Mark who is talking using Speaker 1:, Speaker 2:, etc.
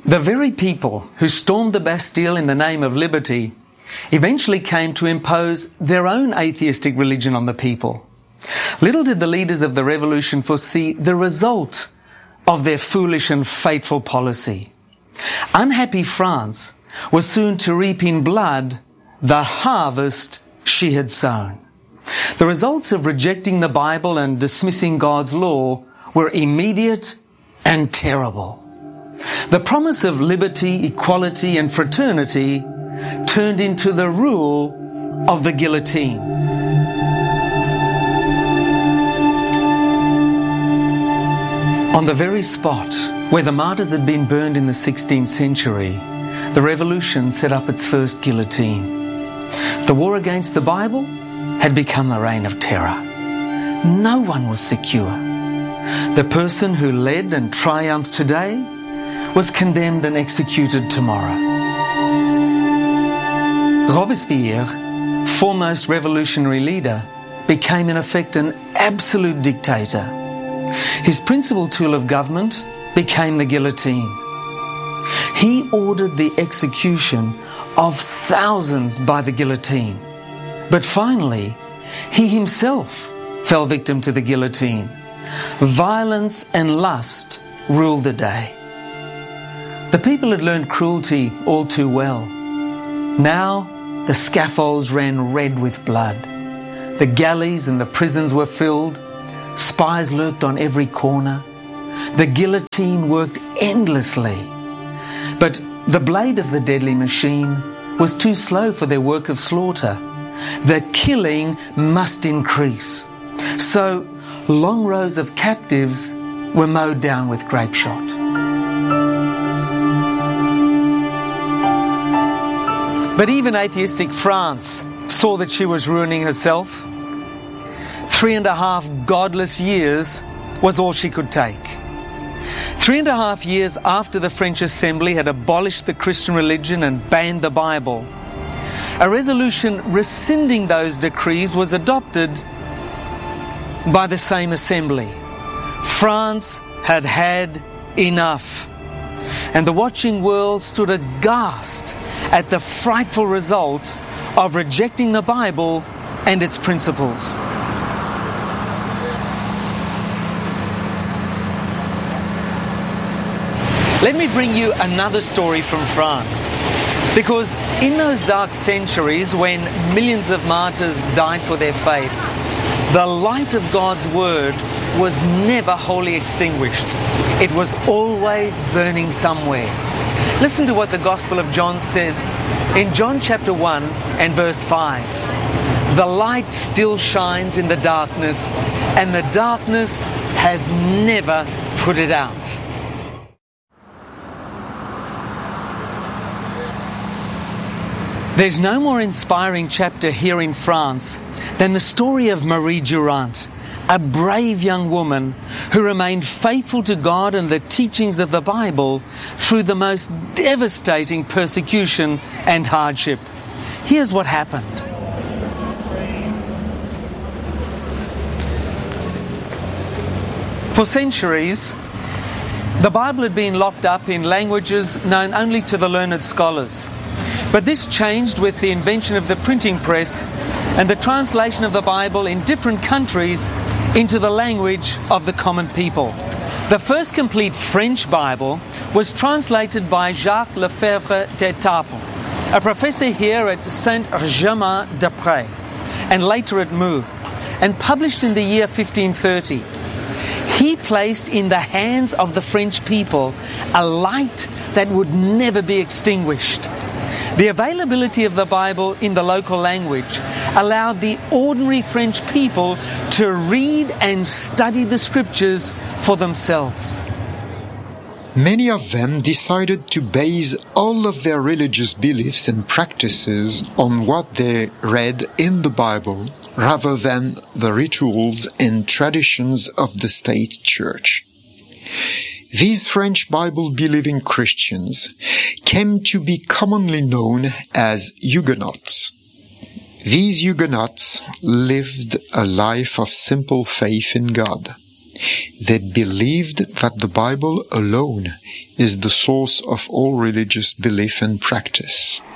Speaker 1: The very people who stormed the Bastille in the name of liberty eventually came to impose their own atheistic religion on the people. Little did the leaders of the revolution foresee the result of their foolish and fateful policy. Unhappy France was soon to reap in blood the harvest she had sown. The results of rejecting the Bible and dismissing God's law were immediate and terrible. The promise of liberty, equality, and fraternity turned into the rule of the guillotine. On the very spot where the martyrs had been burned in the 16th century, the revolution set up its first guillotine. The war against the Bible had become the reign of terror. No one was secure. The person who led and triumphed today was condemned and executed tomorrow. Robespierre, foremost revolutionary leader, became in effect an absolute dictator. His principal tool of government became the guillotine. He ordered the execution of thousands by the guillotine. But finally, he himself fell victim to the guillotine. Violence and lust ruled the day. The people had learned cruelty all too well. Now the scaffolds ran red with blood. The galleys and the prisons were filled. Spies lurked on every corner. The guillotine worked endlessly. But the blade of the deadly machine was too slow for their work of slaughter. The killing must increase. So long rows of captives were mowed down with grape shot. But even atheistic France saw that she was ruining herself. 3.5 godless years was all she could take. 3.5 years after the French Assembly had abolished the Christian religion and banned the Bible, a resolution rescinding those decrees was adopted by the same assembly. France had had enough, and the watching world stood aghast at the frightful result of rejecting the Bible and its principles. Let me bring you another story from France. Because in those dark centuries when millions of martyrs died for their faith, the light of God's Word was never wholly extinguished. It was always burning somewhere. Listen to what the Gospel of John says in John chapter 1 and verse 5. The light still shines in the darkness, and the darkness has never put it out. There's no more inspiring chapter here in France than the story of Marie Durand, a brave young woman who remained faithful to God and the teachings of the Bible through the most devastating persecution and hardship. Here's what happened. For centuries, the Bible had been locked up in languages known only to the learned scholars. But this changed with the invention of the printing press and the translation of the Bible in different countries into the language of the common people. The first complete French Bible was translated by Jacques Lefebvre d'Etaples, a professor here at Saint-Germain-des-Prés and later at Meaux, and published in the year 1530. He placed in the hands of the French people a light that would never be extinguished. The availability of the Bible in the local language allowed the ordinary French people to read and study the Scriptures for themselves.
Speaker 2: Many of them decided to base all of their religious beliefs and practices on what they read in the Bible, rather than the rituals and traditions of the state church. These French Bible-believing Christians came to be commonly known as Huguenots. These Huguenots lived a life of simple faith in God. They believed that the Bible alone is the source of all religious belief and practice.